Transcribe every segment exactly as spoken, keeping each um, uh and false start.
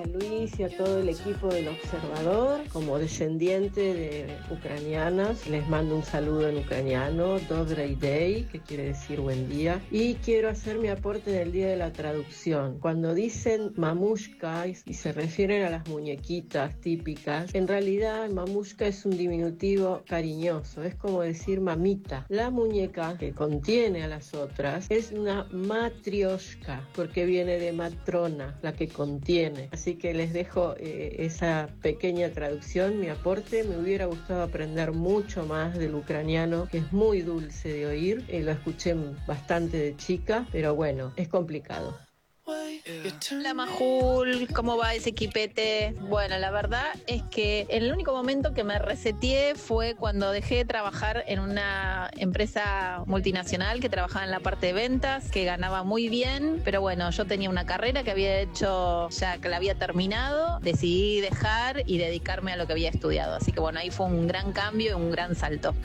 a Luis y a todo el equipo del Observador. Como descendiente de ucranianas, les mando un saludo en ucraniano, Dobry Day, que quiere decir buen día. Y quiero hacer mi aporte en el Día de la Traducción. Cuando dicen mamushka y se refieren a las muñequitas típicas, en realidad mamushka es un diminutivo cariñoso, es como decir mamita. La muñeca que contiene a las otras es una matrioshka, porque viene de matrona, la que contiene. Así que les dejo eh, esa pequeña traducción, mi aporte. Me hubiera gustado aprender mucho más del ucraniano, que es muy dulce de oír. Eh, lo escuché bastante de chica, pero bueno, es complicado. Hola Majul, ¿cómo va ese equipete? Bueno, la verdad es que el único momento que me reseteé fue cuando dejé de trabajar en una empresa multinacional que trabajaba en la parte de ventas, que ganaba muy bien, pero bueno, yo tenía una carrera que había hecho, ya que la había terminado, decidí dejar y dedicarme a lo que había estudiado. Así que bueno, ahí fue un gran cambio y un gran salto.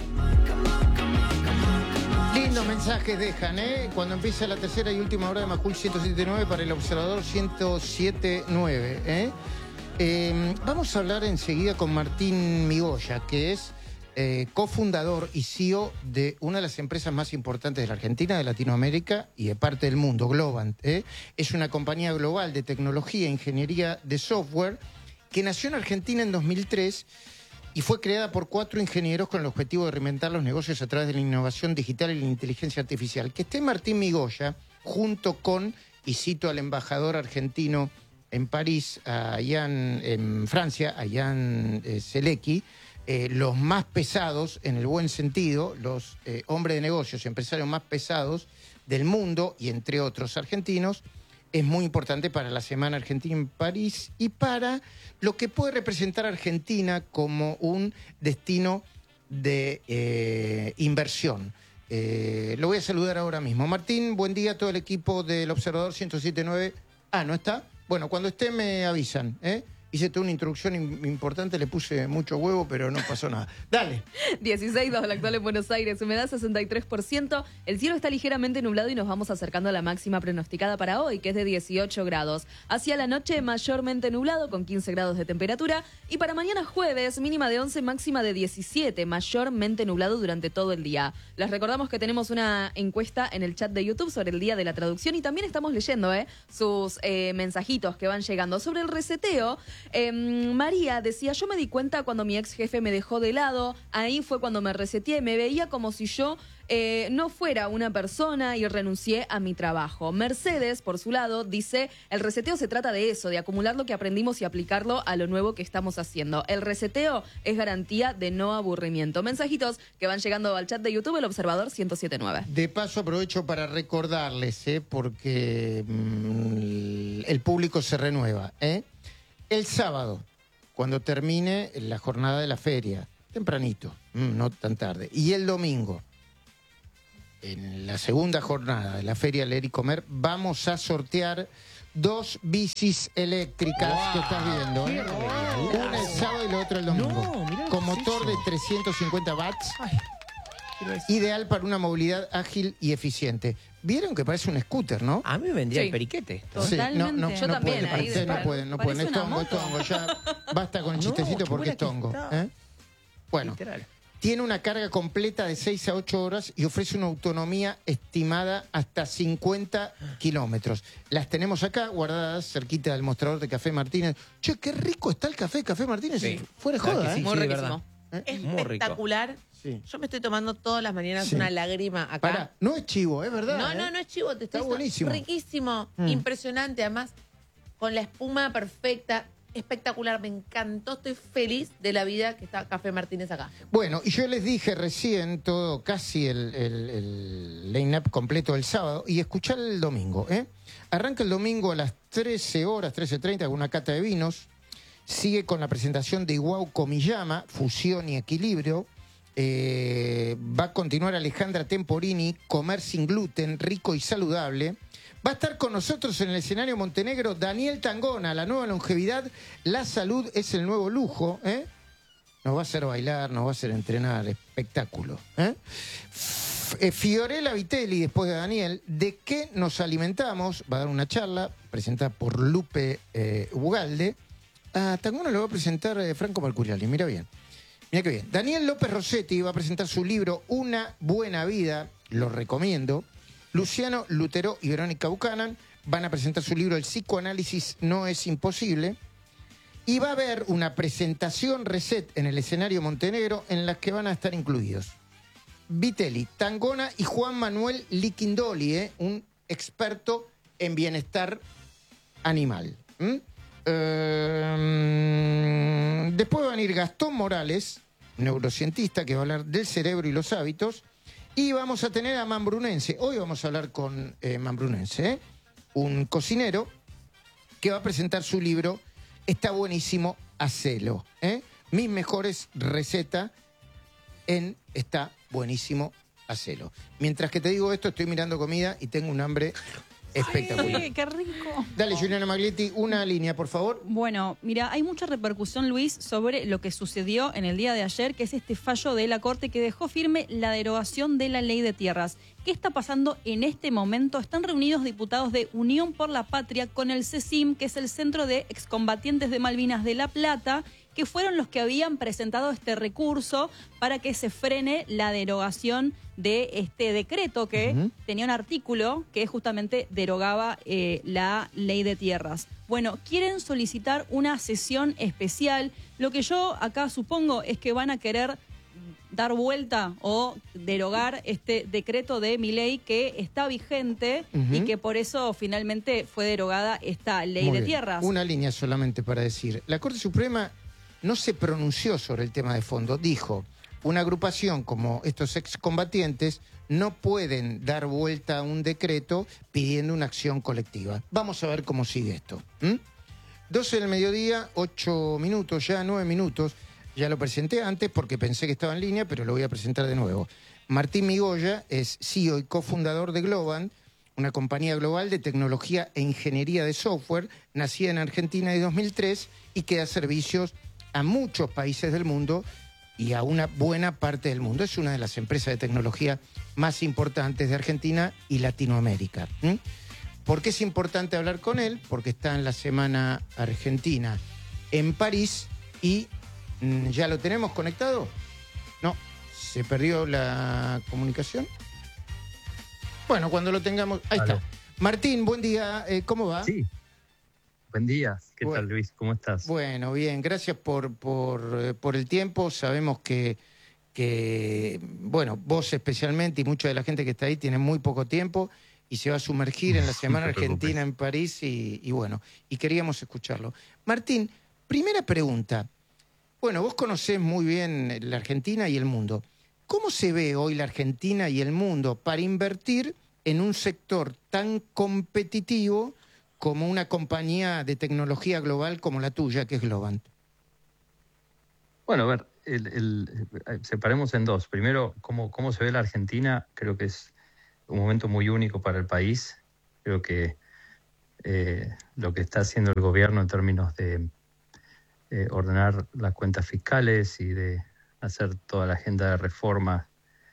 Lindos mensajes dejan, ¿eh? Cuando empieza la tercera y última hora de Majul ciento siete punto nueve para el Observador ciento siete punto nueve, ¿eh? Eh, vamos a hablar enseguida con Martín Migoya, que es eh, cofundador y C E O de una de las empresas más importantes de la Argentina, de Latinoamérica y de parte del mundo, Globant, ¿eh? Es una compañía global de tecnología e ingeniería de software que nació en Argentina en dos mil tres y fue creada por cuatro ingenieros con el objetivo de reinventar los negocios a través de la innovación digital y la inteligencia artificial. Que esté Martín Migoya junto con, y cito al embajador argentino en París, a Jan, en Francia, a Jan eh, Selecki, eh, los más pesados, en el buen sentido, los eh, hombres de negocios, empresarios más pesados del mundo, y entre otros argentinos, es muy importante para la Semana Argentina en París y para lo que puede representar a Argentina como un destino de eh, inversión. Eh, lo voy a saludar ahora mismo. Martín, buen día a todo el equipo del Observador ciento siete punto nueve. Ah, ¿no está? Bueno, cuando esté me avisan, ¿eh? Hice toda una introducción importante, le puse mucho huevo, pero no pasó nada. Dale. dieciséis bajo la actual en Buenos Aires, humedad sesenta y tres por ciento. El cielo está ligeramente nublado y nos vamos acercando a la máxima pronosticada para hoy, que es de dieciocho grados. Hacia la noche, mayormente nublado, con quince grados de temperatura. Y para mañana jueves, mínima de once, máxima de diecisiete, mayormente nublado durante todo el día. Les recordamos que tenemos una encuesta en el chat de YouTube sobre el Día de la Traducción y también estamos leyendo eh, sus eh, mensajitos que van llegando sobre el reseteo. Eh, María decía, yo me di cuenta cuando mi ex jefe me dejó de lado, ahí fue cuando me reseteé, me veía como si yo eh, no fuera una persona y renuncié a mi trabajo. Mercedes, por su lado, dice, el reseteo se trata de eso, de acumular lo que aprendimos y aplicarlo a lo nuevo que estamos haciendo. El reseteo es garantía de no aburrimiento. Mensajitos que van llegando al chat de YouTube, El Observador ciento siete punto nueve. De paso aprovecho para recordarles, ¿eh? porque mmm, el público se renueva, ¿eh? El sábado, cuando termine la jornada de la feria, tempranito, no tan tarde, y el domingo, en la segunda jornada de la feria Leer y Comer, vamos a sortear dos bicis eléctricas wow. que estás viendo, ¿eh? Una el sábado y la otra el domingo, no, con motor de trescientos cincuenta watts. Ay. Ideal para una movilidad ágil y eficiente. ¿Vieron que parece un scooter, no? A mí me vendría sí. el periquete. Totalmente. Sí, no, no, Yo no también. Pueden, Ahí ustedes no pueden, no pueden. Es tongo, es tongo. Ya basta con el chistecito no, porque es tongo. ¿eh? Bueno, literal. Tiene una carga completa de seis a ocho horas y ofrece una autonomía estimada hasta cincuenta kilómetros. Las tenemos acá guardadas cerquita del mostrador de Café Martínez. Che, qué rico está el café Café Martínez. Sí. Fuera de joda, sí, ¿eh? Muy sí, riquísimo. ¿Eh? Es muy espectacular. Sí. Yo me estoy tomando todas las mañanas sí. una lágrima acá. Pará, no es chivo, es verdad. No, ¿eh? no, no es chivo. Te Está estoy buenísimo. Riquísimo, mm. impresionante. Además, con la espuma perfecta. Espectacular, me encantó. Estoy feliz de la vida que está Café Martínez acá. Bueno, y yo les dije recién todo, casi el, el, el line-up completo del sábado, y escuchar el domingo, ¿eh? Arranca el domingo a las trece horas, trece treinta, con una cata de vinos. Sigue con la presentación de Iwao Komiyama, Fusión y Equilibrio. Eh, va a continuar Alejandra Temporini, Comer sin gluten, rico y saludable. Va a estar con nosotros en el escenario Montenegro Daniel Tangona, la nueva longevidad, la salud es el nuevo lujo, ¿eh? Nos va a hacer bailar, nos va a hacer entrenar, espectáculo, ¿eh? Fiorella Vitelli, después de Daniel, ¿de qué nos alimentamos? Va a dar una charla. presentada por Lupe eh, Ugalde. A Tangona lo va a presentar eh, Franco Mercuriali, mira bien. Mira qué bien. Daniel López Rossetti va a presentar su libro Una buena vida, lo recomiendo. Luciano Lutero y Verónica Buchanan van a presentar su libro El psicoanálisis no es imposible. Y va a haber una presentación reset en el escenario Montenegro en la que van a estar incluidos Vitelli, Tangona y Juan Manuel Liquindoli, ¿eh? Un experto en bienestar animal. ¿Mm? Eh, después van a ir Gastón Morales, neurocientista, que va a hablar del cerebro y los hábitos. Y vamos a tener a Mambrunense. Hoy vamos a hablar con eh, Mambrunense, ¿eh? Un cocinero que va a presentar su libro Está buenísimo, hacelo. ¿eh? Mis mejores recetas en Está buenísimo, hacelo. Mientras que te digo esto, estoy mirando comida y tengo un hambre espectacular. ¡Ay, qué rico! Dale, Juliana Maglietti, una línea, por favor. Bueno, mira, hay mucha repercusión, Luis, sobre lo que sucedió en el día de ayer, que es este fallo de la Corte que dejó firme la derogación de la Ley de Tierras. ¿Qué está pasando en este momento? Están reunidos diputados de Unión por la Patria con el CECIM, que es el Centro de Excombatientes de Malvinas de La Plata, que fueron los que habían presentado este recurso para que se frene la derogación de este decreto que uh-huh. tenía un artículo que justamente derogaba eh, la Ley de Tierras. Bueno, quieren solicitar una sesión especial. Lo que yo acá supongo es que van a querer dar vuelta o derogar este decreto de Milei que está vigente uh-huh. y que por eso finalmente fue derogada esta Ley Muy de bien. Tierras. Una línea solamente para decir. La Corte Suprema no se pronunció sobre el tema de fondo. Dijo, una agrupación como estos excombatientes no pueden dar vuelta a un decreto pidiendo una acción colectiva. Vamos a ver cómo sigue esto. ¿Mm? doce del mediodía, ocho minutos ya, nueve minutos. Ya lo presenté antes porque pensé que estaba en línea, pero lo voy a presentar de nuevo. Martín Migoya es C E O y cofundador de Globant, una compañía global de tecnología e ingeniería de software, nacida en Argentina en dos mil tres y que da servicios a muchos países del mundo y a una buena parte del mundo. Es una de las empresas de tecnología más importantes de Argentina y Latinoamérica. ¿Mm? ¿Por qué es importante hablar con él? Porque está en la Semana Argentina en París y mm, ¿ya lo tenemos conectado? No, se perdió la comunicación. Bueno, cuando lo tengamos... Ahí Aló. Está. Martín, buen día. Eh, ¿Cómo va? Sí. Buen día. ¿Qué bueno, tal, Luis? ¿Cómo estás? Bueno, bien. Gracias por, por, eh, por el tiempo. Sabemos que, que, bueno, vos especialmente y mucha de la gente que está ahí tiene muy poco tiempo y se va a sumergir en la Semana no Argentina en París y, y bueno, y queríamos escucharlo. Martín, primera pregunta. Bueno, vos conocés muy bien la Argentina y el mundo. ¿Cómo se ve hoy la Argentina y el mundo para invertir en un sector tan competitivo como una compañía de tecnología global como la tuya, que es Globant? Bueno, a ver, el, el, separemos en dos. Primero, cómo, cómo se ve la Argentina. Creo que es un momento muy único para el país. Creo que eh, lo que está haciendo el gobierno en términos de eh, ordenar las cuentas fiscales y de hacer toda la agenda de reforma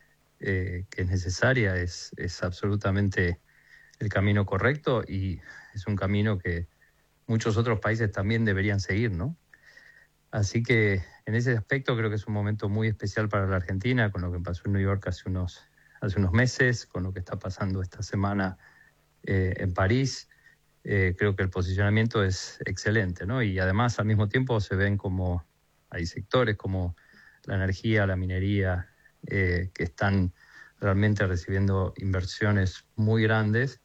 eh, que es necesaria es, es absolutamente el camino correcto y es un camino que muchos otros países también deberían seguir, ¿no? Así que en ese aspecto creo que es un momento muy especial para la Argentina, con lo que pasó en New York hace unos, hace unos meses, con lo que está pasando esta semana eh, en París. Eh, creo que el posicionamiento es excelente, ¿no? Y además al mismo tiempo se ven como hay sectores como la energía, la minería, eh, que están realmente recibiendo inversiones muy grandes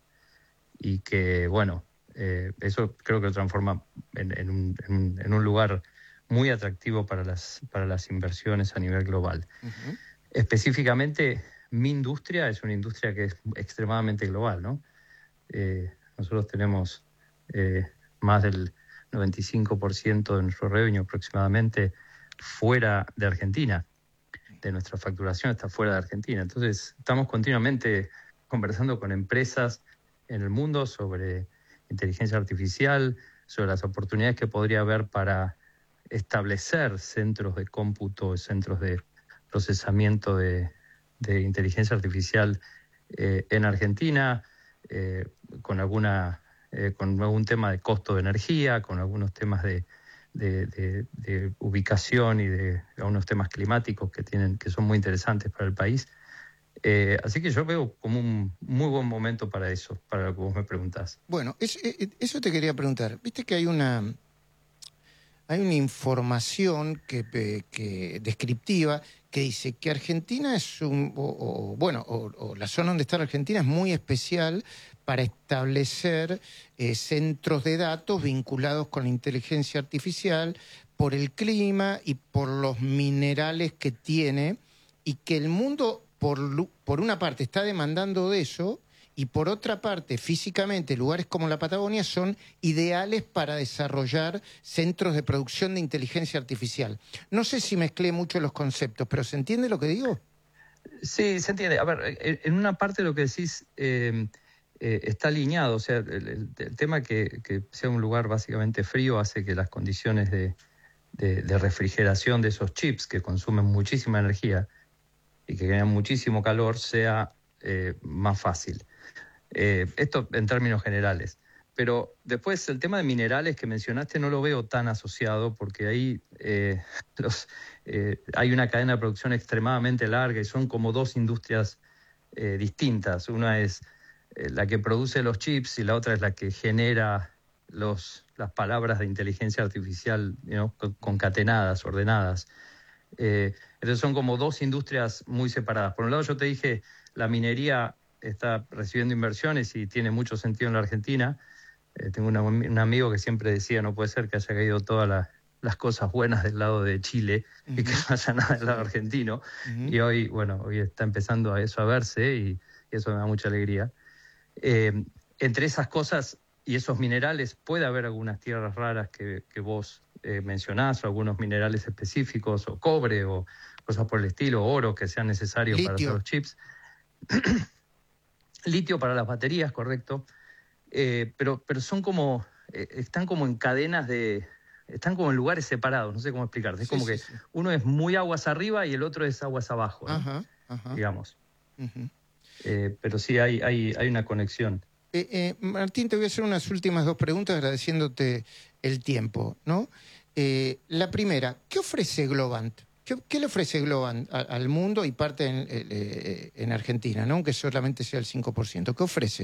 y que, bueno, eh, eso creo que lo transforma en, en, un, en, un, en un lugar muy atractivo para las, para las inversiones a nivel global. Uh-huh. Específicamente, mi industria es una industria que es extremadamente global, ¿no? Eh, nosotros tenemos eh, más del noventa y cinco por ciento de nuestro revenue aproximadamente fuera de Argentina, de nuestra facturación está fuera de Argentina. Entonces, estamos continuamente conversando con empresas en el mundo sobre inteligencia artificial, sobre las oportunidades que podría haber para establecer centros de cómputo, centros de procesamiento de, de inteligencia artificial eh, en Argentina, eh, con alguna eh, con algún tema de costo de energía, con algunos temas de, de, de, de ubicación y de algunos temas climáticos que, tienen, que son muy interesantes para el país. Eh, así que yo veo como un muy buen momento para eso, para lo que vos me preguntás. Bueno, es, eso te quería preguntar. Viste que hay una... Hay una información que, que descriptiva que dice que Argentina es un, o, o, bueno, o, o la zona donde está la Argentina es muy especial para establecer eh, centros de datos vinculados con la inteligencia artificial por el clima y por los minerales que tiene, y que el mundo, por, por una parte, está demandando de eso, y por otra parte, físicamente, lugares como la Patagonia son ideales para desarrollar centros de producción de inteligencia artificial. No sé si mezclé mucho los conceptos, pero ¿se entiende lo que digo? Sí, se entiende. A ver, en una parte lo que decís eh, eh, está alineado. O sea, el, el, el tema que, que sea un lugar básicamente frío hace que las condiciones de, de, de refrigeración de esos chips, que consumen muchísima energía y que generan muchísimo calor, sea eh, más fácil. Eh, esto en términos generales. Pero después el tema de minerales que mencionaste no lo veo tan asociado, porque ahí eh, los, eh, hay una cadena de producción extremadamente larga y son como dos industrias eh, distintas. Una es eh, la que produce los chips y la otra es la que genera los, las palabras de inteligencia artificial, you know, concatenadas, ordenadas. Eh, entonces son como dos industrias muy separadas. Por un lado yo te dije, la minería está recibiendo inversiones y tiene mucho sentido en la Argentina. Eh, tengo una, un amigo que siempre decía, no puede ser que haya caído todas la, las cosas buenas del lado de Chile uh-huh. y que no haya nada del lado argentino. Uh-huh. Y hoy, bueno, hoy está empezando a eso a verse y, y eso me da mucha alegría. Eh, entre esas cosas y esos minerales puede haber algunas tierras raras que, que vos eh, mencionás, o algunos minerales específicos, o cobre, o cosas por el estilo, oro, que sean necesarios Litio. Para hacer los chips. Litio para las baterías, correcto, eh, pero, pero son como, eh, están como en cadenas de, están como en lugares separados, no sé cómo explicarte, es sí, como sí, que sí. uno es muy aguas arriba y el otro es aguas abajo, ¿no? Ajá, ajá. digamos. Uh-huh. Eh, pero sí hay, hay, hay una conexión. Eh, eh, Martín, te voy a hacer unas últimas dos preguntas agradeciéndote el tiempo, ¿no? Eh, la primera, ¿qué ofrece Globant? ¿Qué, ¿Qué le ofrece Globant a, al mundo y parte en, eh, en Argentina, ¿no? Aunque solamente sea el cinco por ciento? ¿Qué ofrece?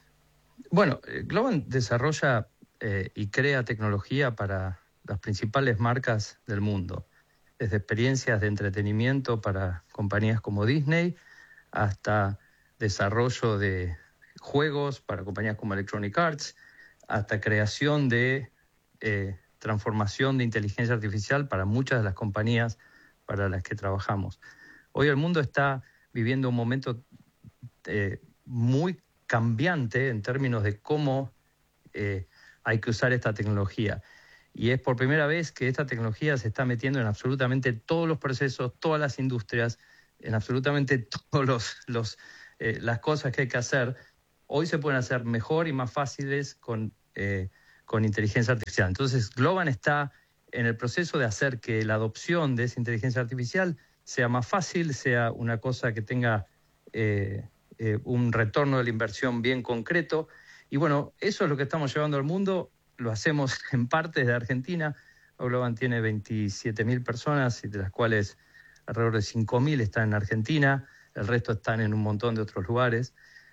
Bueno, Globant desarrolla eh, y crea tecnología para las principales marcas del mundo, desde experiencias de entretenimiento para compañías como Disney hasta desarrollo de juegos para compañías como Electronic Arts, hasta creación de eh, transformación de inteligencia artificial para muchas de las compañías para las que trabajamos. Hoy el mundo está viviendo un momento eh, muy cambiante en términos de cómo eh, hay que usar esta tecnología. Y es por primera vez que esta tecnología se está metiendo en absolutamente todos los procesos, todas las industrias, en absolutamente todas los, los, eh, las cosas que hay que hacer. Hoy se pueden hacer mejor y más fáciles con, eh, con inteligencia artificial. Entonces, Globant está en el proceso de hacer que la adopción de esa inteligencia artificial sea más fácil, sea una cosa que tenga eh, eh, un retorno de la inversión bien concreto. Y bueno, eso es lo que estamos llevando al mundo. Lo hacemos en parte desde Argentina. Globant tiene veintisiete mil personas, y de las cuales alrededor de cinco mil están en Argentina. El resto están en un montón de otros lugares.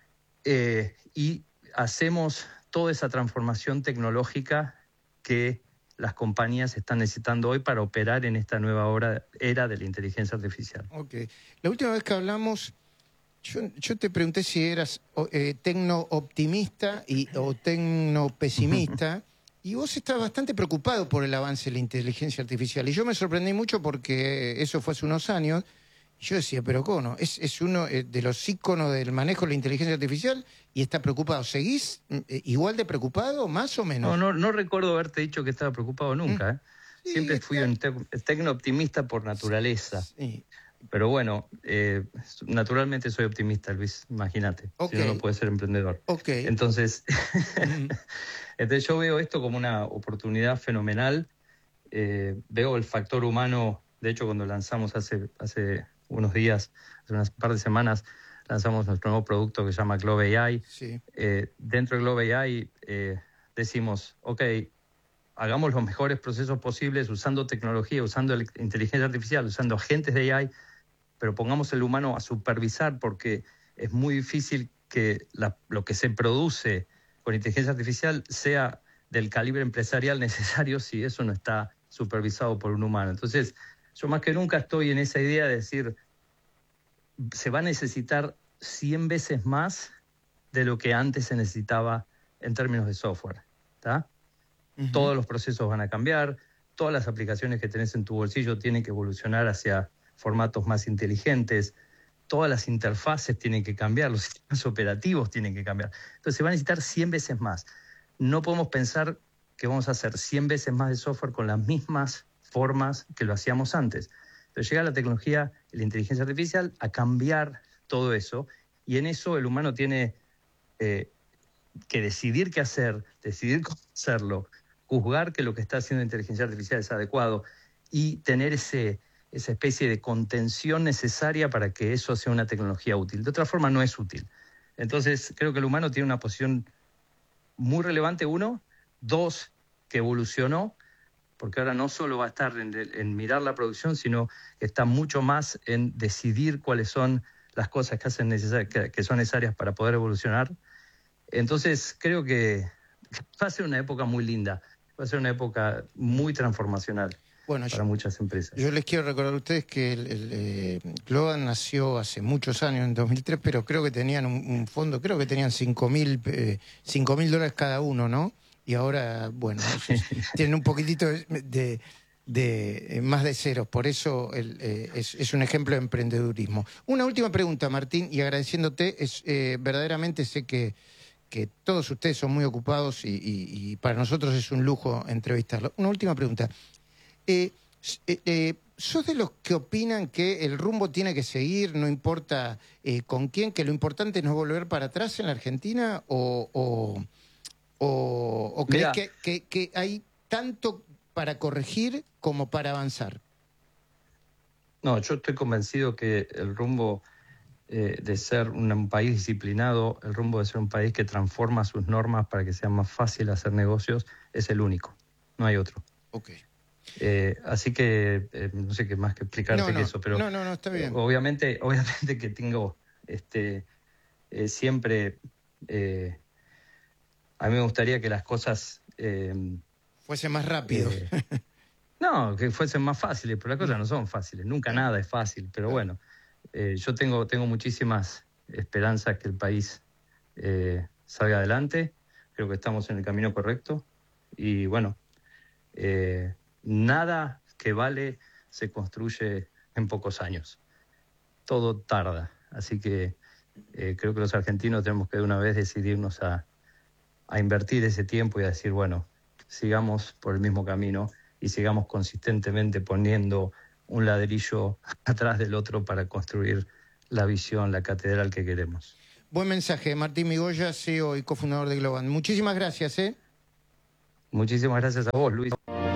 Eh, y hacemos toda esa transformación tecnológica que las compañías están necesitando hoy para operar en esta nueva hora, era de la inteligencia artificial. Ok. La última vez que hablamos, yo, yo te pregunté si eras eh, tecno-optimista y, o tecno-pesimista, y vos estás bastante preocupado por el avance de la inteligencia artificial. Y yo me sorprendí mucho porque eso fue hace unos años. Yo decía, pero ¿cómo no? Es, es uno de los íconos del manejo de la inteligencia artificial y está preocupado. ¿Seguís igual de preocupado, más o menos? No, no, no recuerdo haberte dicho que estaba preocupado nunca. ¿eh? Sí, Siempre fui un te tecno-optimista por naturaleza. Sí. Pero bueno, eh, naturalmente soy optimista, Luis, imagínate. Okay. Si no, no puedes ser emprendedor. Okay. Entonces, mm. entonces yo veo esto como una oportunidad fenomenal. Eh, veo el factor humano, de hecho cuando lanzamos hace... hace unos días, hace unas par de semanas, lanzamos nuestro nuevo producto que se llama Globe A I. Sí. Eh, dentro de Globe A I eh, decimos, ok, hagamos los mejores procesos posibles usando tecnología, usando inteligencia artificial, usando agentes de A I, pero pongamos el humano a supervisar porque es muy difícil que la, lo que se produce con inteligencia artificial sea del calibre empresarial necesario si eso no está supervisado por un humano. Entonces, yo más que nunca estoy en esa idea de decir, se va a necesitar cien veces más de lo que antes se necesitaba en términos de software. ¿Tá? Uh-huh. Todos los procesos van a cambiar, todas las aplicaciones que tenés en tu bolsillo tienen que evolucionar hacia formatos más inteligentes, todas las interfaces tienen que cambiar, los sistemas operativos tienen que cambiar. Entonces se va a necesitar cien veces más. No podemos pensar que vamos a hacer cien veces más de software con las mismas formas que lo hacíamos antes. Pero llega la tecnología y la inteligencia artificial a cambiar todo eso, y en eso el humano tiene eh, que decidir qué hacer, decidir cómo hacerlo, juzgar que lo que está haciendo la inteligencia artificial es adecuado y tener ese, esa especie de contención necesaria para que eso sea una tecnología útil. De otra forma no es útil. Entonces creo que el humano tiene una posición muy relevante, uno. Dos, que evolucionó, porque ahora no solo va a estar en, en mirar la producción, sino que está mucho más en decidir cuáles son las cosas que, hacen necesar- que, que son necesarias para poder evolucionar. Entonces creo que va a ser una época muy linda, va a ser una época muy transformacional Bueno, para yo, muchas empresas. yo les quiero recordar a ustedes que el, el, eh, Globan nació hace muchos años, en dos mil tres, pero creo que tenían un, un fondo, creo que tenían cinco mil eh, dólares cada uno, ¿no? Y ahora, bueno, esos tienen un poquitito de, de, de, eh, más de ceros, por eso el, eh, es, es un ejemplo de emprendedurismo. Una última pregunta, Martín, y agradeciéndote, es eh, verdaderamente sé que, que todos ustedes son muy ocupados y, y, y para nosotros es un lujo entrevistarlo. Una última pregunta. Eh, eh, eh, ¿Sos de los que opinan que el rumbo tiene que seguir, no importa eh, con quién, que lo importante es no volver para atrás en la Argentina? ¿O, o, o, o crees que, que, que hay tanto para corregir como para avanzar? No, yo estoy convencido que el rumbo eh, de ser un, un país disciplinado, el rumbo de ser un país que transforma sus normas para que sea más fácil hacer negocios, es el único. No hay otro. Ok. Eh, así que eh, no sé qué más que explicarte No, no, que eso, pero no, no, no, está bien. eh, obviamente, obviamente que tengo este eh, siempre eh, a mí me gustaría que las cosas eh, Fuese más rápido. eh, no, que fuesen más fáciles, pero las cosas no son fáciles, nunca nada es fácil, pero bueno, eh, yo tengo, tengo muchísimas esperanzas que el país eh, salga adelante, creo que estamos en el camino correcto y bueno, eh, nada que vale se construye en pocos años. Todo tarda. Así que eh, creo que los argentinos tenemos que de una vez decidirnos a, a invertir ese tiempo y a decir, bueno, sigamos por el mismo camino y sigamos consistentemente poniendo un ladrillo atrás del otro para construir la visión, la catedral que queremos. Buen mensaje, Martín Migoya, C E O y cofundador de Globan. Muchísimas gracias, ¿eh? Muchísimas gracias a vos, Luis.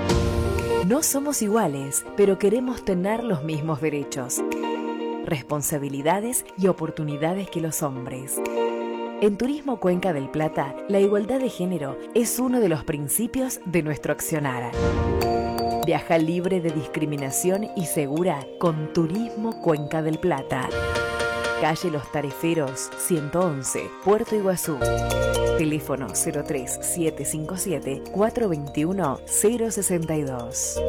No somos iguales, pero queremos tener los mismos derechos, responsabilidades y oportunidades que los hombres. En Turismo Cuenca del Plata, la igualdad de género es uno de los principios de nuestro accionar. Viaja libre de discriminación y segura con Turismo Cuenca del Plata. Calle Los Tareferos, ciento once, Puerto Iguazú. Teléfono cero tres siete cinco siete cuatro dos uno cero seis dos.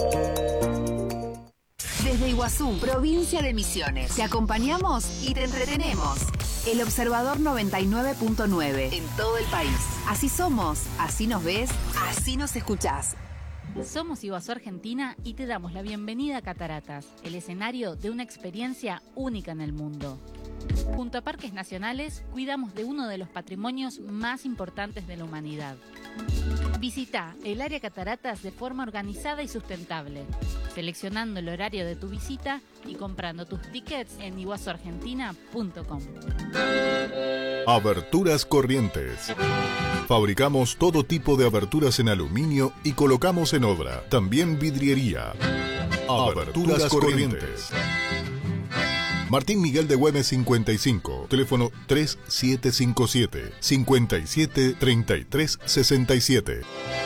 Desde Iguazú, provincia de Misiones, te acompañamos y te entretenemos. El Observador noventa y nueve punto nueve en todo el país. Así somos, así nos ves, así nos escuchás. Somos Iguazú Argentina y te damos la bienvenida a Cataratas, el escenario de una experiencia única en el mundo. Junto a Parques Nacionales, cuidamos de uno de los patrimonios más importantes de la humanidad. Visita el área Cataratas de forma organizada y sustentable, seleccionando el horario de tu visita y comprando tus tickets en iguazu argentina punto com. Aberturas Corrientes. Fabricamos todo tipo de aberturas en aluminio y colocamos en obra. También vidriería. Aberturas Corrientes. Martín Miguel de Güemes cincuenta y cinco, teléfono tres siete cinco siete, cinco siete tres tres seis siete.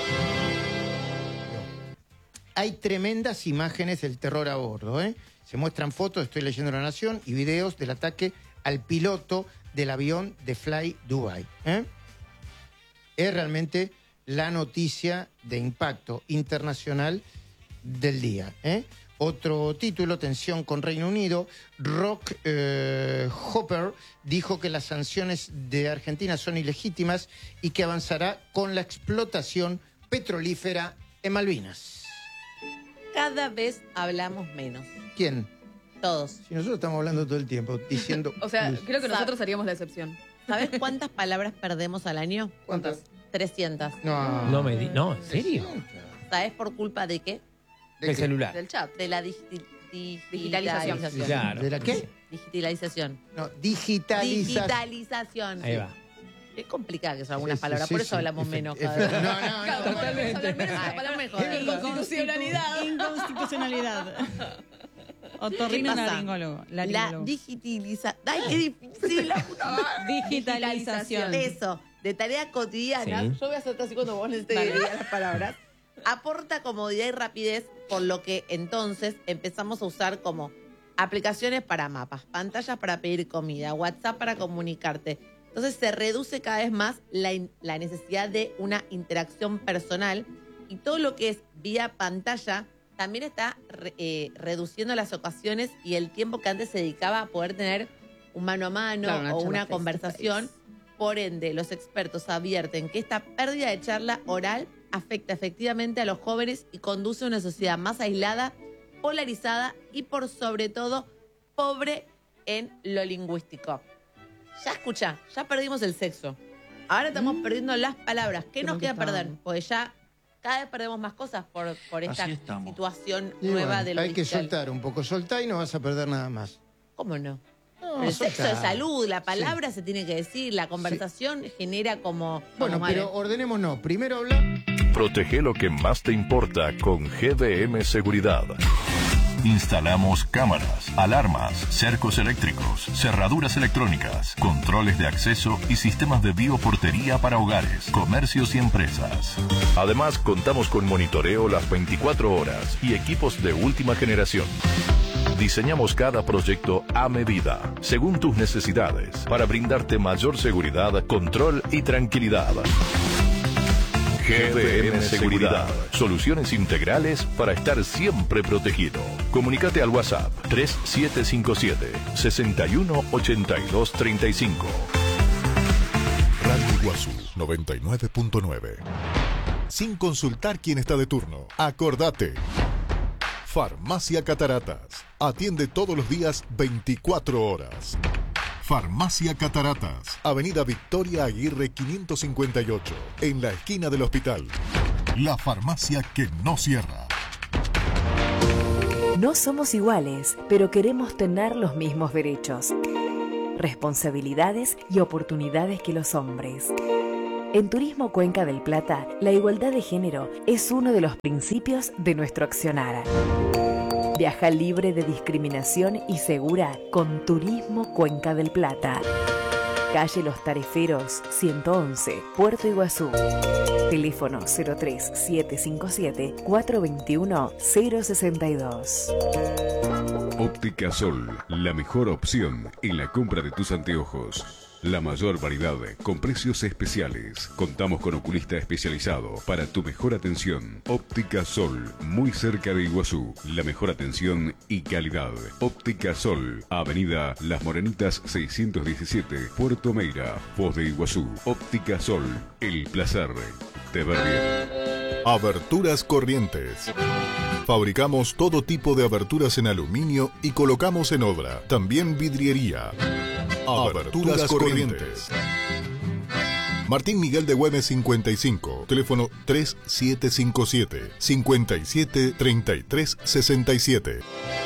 Hay tremendas imágenes del terror a bordo, ¿eh? Se muestran fotos, estoy leyendo La Nación, y videos del ataque al piloto del avión de Fly Dubai, ¿eh? Es realmente la noticia de impacto internacional del día, ¿eh? Otro título, tensión con Reino Unido. Rock eh, Hopper dijo que las sanciones de Argentina son ilegítimas y que avanzará con la explotación petrolífera en Malvinas. Cada vez hablamos menos. ¿Quién? Todos. Si nosotros estamos hablando todo el tiempo, diciendo... O sea, creo que Sab- nosotros haríamos la excepción. ¿Sabes cuántas palabras perdemos al año? ¿Cuántas? trescientas. No. No me di... No, ¿en serio? ¿Sabes por culpa de qué? ¿De El qué? celular. Del chat. De la digi- di- Digitalización. digitalización. Claro. ¿De la qué? Digitalización. No, digitalización. Digitalización. Ahí va. Es complicada que son algunas Sí, sí, palabras, sí, por eso sí. hablamos Efe- menos. efe- cada vez. No, no, no. Totalmente. Ay, no me jodas. Inconstitucionalidad. Inconstitucionalidad. Otorrino ¿Qué pasa? laringólogo. La laringólogo. digitalización. Ay, qué difícil. La puta madre. Digitalización. Eso, de tarea cotidiana. Sí. Yo voy a hacer así cuando vos necesites las palabras. Aporta comodidad y rapidez, por lo que entonces empezamos a usar como aplicaciones para mapas, pantallas para pedir comida, WhatsApp para comunicarte. Entonces se reduce cada vez más la, in- la necesidad de una interacción personal, y todo lo que es vía pantalla también está re- eh, reduciendo las ocasiones y el tiempo que antes se dedicaba a poder tener un mano a mano Claro, una o charla una face to conversación. Por ende, los expertos advierten que esta pérdida de charla oral afecta efectivamente a los jóvenes y conduce a una sociedad más aislada, polarizada y por sobre todo pobre en lo lingüístico. Ya escucha, ya perdimos el sexo. Ahora estamos perdiendo las palabras. ¿Qué Qué nos mal queda que estamos. perder? Porque ya cada vez perdemos más cosas por, por esta Así estamos. situación Y nueva bueno, de lo hay que digital. soltar un poco, soltar y no vas a perder nada más. ¿Cómo no? No, Pero el sexo soltá. es salud, la palabra se tiene que decir, la conversación genera como... Bueno, como pero madre. ordenémonos. Primero hablar... Protege lo que más te importa con G D M Seguridad. Instalamos cámaras, alarmas, cercos eléctricos, cerraduras electrónicas, controles de acceso y sistemas de bioportería para hogares, comercios y empresas. Además, contamos con monitoreo las veinticuatro horas y equipos de última generación. Diseñamos cada proyecto a medida, según tus necesidades, para brindarte mayor seguridad, control y tranquilidad. G D M Seguridad. Soluciones integrales para estar siempre protegido. Comunícate al WhatsApp tres siete cinco siete, seis uno ocho dos tres cinco. Radio Iguazú noventa y nueve punto nueve. Sin consultar quién está de turno. Acordate. Farmacia Cataratas. Atiende todos los días veinticuatro horas. Farmacia Cataratas, Avenida Victoria Aguirre quinientos cincuenta y ocho, en la esquina del hospital. La farmacia que no cierra. No somos iguales, pero queremos tener los mismos derechos, responsabilidades y oportunidades que los hombres. En Turismo Cuenca del Plata, la igualdad de género es uno de los principios de nuestro accionar. Viaja libre de discriminación y segura con Turismo Cuenca del Plata. Calle Los Tareferos, ciento once, Puerto Iguazú. Teléfono cero tres siete cinco siete, cuatro dos uno, cero seis dos. Óptica Sol, la mejor opción en la compra de tus anteojos. La mayor variedad con precios especiales. Contamos con oculista especializado para tu mejor atención. Óptica Sol, muy cerca de Iguazú. La mejor atención y calidad. Óptica Sol, Avenida Las Morenitas seiscientos diecisiete, Puerto Meira, Foz de Iguazú. Óptica Sol, el placer de ver bien. Aberturas Corrientes. Fabricamos todo tipo de aberturas en aluminio y colocamos en obra. También vidriería. Aberturas Corrientes. Martín Miguel de Güemes cincuenta y cinco. Teléfono tres siete cinco siete, cinco siete tres tres seis siete.